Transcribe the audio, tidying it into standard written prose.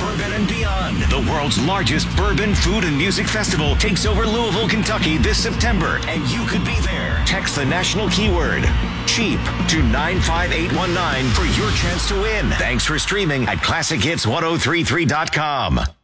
Bourbon and Beyond. The world's largest bourbon, food, and music festival takes over Louisville, Kentucky this September, and you could be there. Text the national keyword CHEAP to 95819 for your chance to win. Thanks for streaming at ClassicHits1033.com.